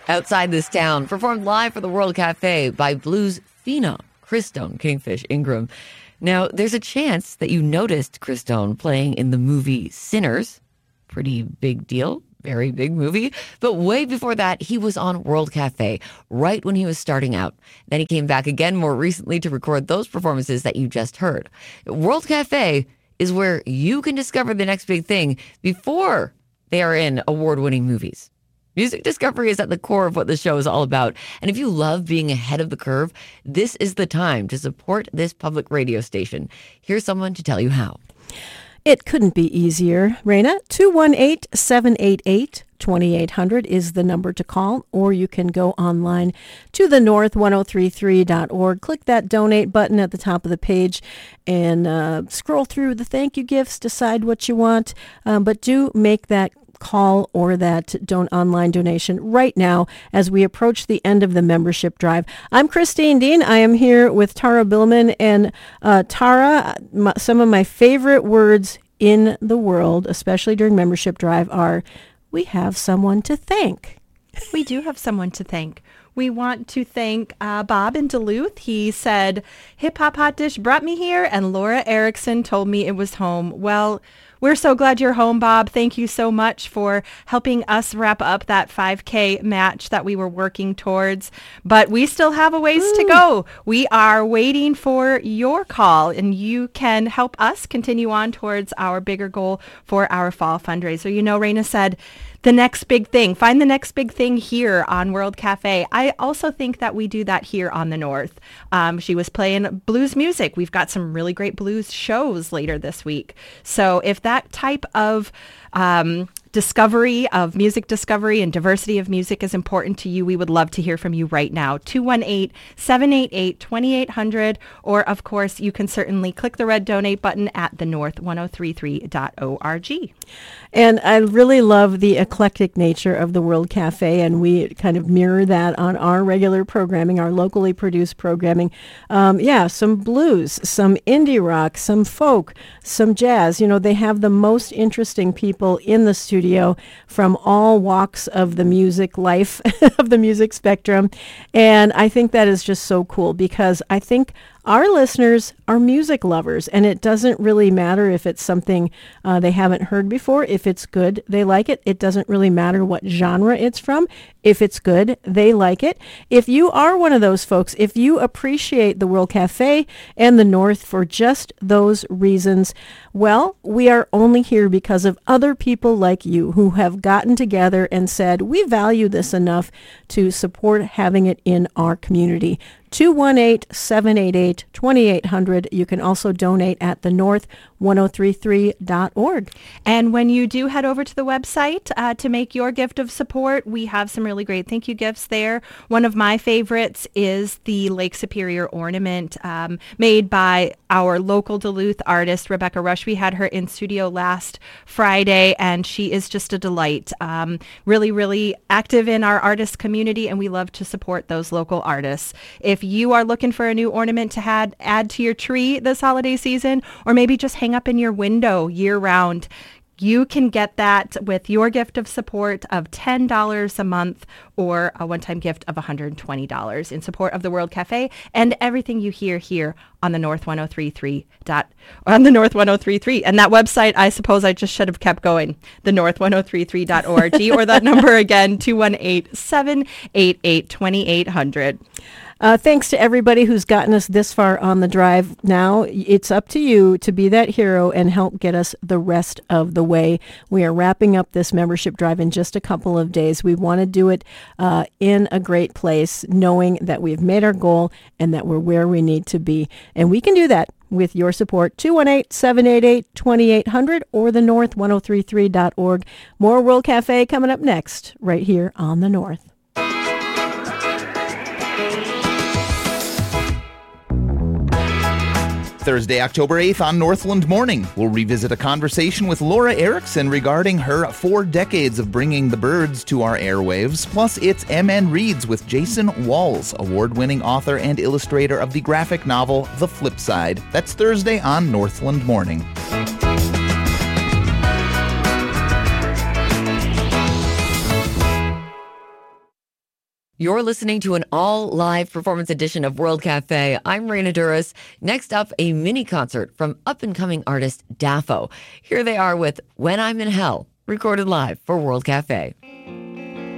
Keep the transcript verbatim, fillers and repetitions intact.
Outside This Town, performed live for the World Cafe by blues phenom Chris Stone, Kingfish Ingram. Now, there's a chance that you noticed Chris Stone playing in the movie Sinners. Pretty big deal. Very big movie. But way before that, he was on World Cafe, right when he was starting out. Then he came back again more recently to record those performances that you just heard. World Cafe is where you can discover the next big thing before they are in award-winning movies. Music discovery is at the core of what the show is all about. And if you love being ahead of the curve, this is the time to support this public radio station. Here's someone to tell you how. It couldn't be easier, Raina. two one eight, seven eight eight, two eight zero zero is the number to call, or you can go online to the north ten thirty-three dot org. Click that donate button at the top of the page and uh, scroll through the thank you gifts, decide what you want, um, but do make that call or that don't online donation right now as we approach the end of the membership drive. I'm Christine Dean. I am here with Tara Billman. And uh, Tara, my, some of my favorite words in the world, especially during membership drive, are we have someone to thank. We do have someone to thank. We want to thank uh, Bob in Duluth. He said, Hip Hop Hot Dish brought me here and Laura Erickson told me it was home. Well, we're so glad you're home, Bob. Thank you so much for helping us wrap up that five K match that we were working towards. But we still have a ways Ooh. to go. We are waiting for your call, and you can help us continue on towards our bigger goal for our fall fundraiser. You know, Raina said, the next big thing. Find the next big thing here on World Cafe. I also think that we do that here on the North. Um, she was playing blues music. We've got some really great blues shows later this week. So if that type of um, discovery of music discovery and diversity of music is important to you, we would love to hear from you right now. two one eight, seven eight eight, two eight zero zero. Or, of course, you can certainly click the red donate button at the north ten thirty-three dot org. And I really love the eclectic nature of the World Cafe, and we kind of mirror that on our regular programming, our locally produced programming. Um, yeah, some blues, some indie rock, some folk, some jazz. You know, they have the most interesting people in the studio from all walks of the music life, of the music spectrum. And I think that is just so cool because I think our listeners are music lovers, and it doesn't really matter if it's something uh, they haven't heard before. If it's good, they like it. It doesn't really matter what genre it's from. If it's good, they like it. If you are one of those folks, if you appreciate the World Cafe and the North for just those reasons, well, we are only here because of other people like you who have gotten together and said, we value this enough to support having it in our community. two one eight, seven eight eight, two eight zero zero. You can also donate at the north ten thirty-three dot org. And when you do head over to the website uh, to make your gift of support, we have some really great thank you gifts there. One of my favorites is the Lake Superior ornament um, made by our local Duluth artist, Rebecca Rush. We had her in studio last Friday, and she is just a delight. Um, really, really active in our artist community, and we love to support those local artists. If you are looking for a new ornament to add, add to your tree this holiday season, or maybe just hang up in your window year-round, you can get that with your gift of support of ten dollars a month or a one-time gift of one hundred twenty dollars in support of the World Cafe and everything you hear here on the North ten thirty-three dot on the North ten thirty-three. And that website, I suppose I just should have kept going, the north ten thirty-three dot org, or that number again, two one eight, seven eight eight, two eight zero zero. Uh, thanks to everybody who's gotten us this far on the drive. Now it's up to you to be that hero and help get us the rest of the way. We are wrapping up this membership drive in just a couple of days. We want to do it uh, in a great place, knowing that we've made our goal and that we're where we need to be. And we can do that with your support. two one eight, seven eight eight, two eight zero zero or the north ten thirty-three dot org. More World Cafe coming up next, right here on the North. Thursday, October eighth on Northland Morning, we'll revisit a conversation with Laura Erickson regarding her four decades of bringing the birds to our airwaves. Plus, it's M N Reads with Jason Walls, award-winning author and illustrator of the graphic novel The Flip Side. That's Thursday on Northland Morning. You're listening to an all-live performance edition of World Cafe. I'm Raina Duras. Next up, a mini concert from up-and-coming artist Daffo. Here they are with When I'm in Hell, recorded live for World Cafe.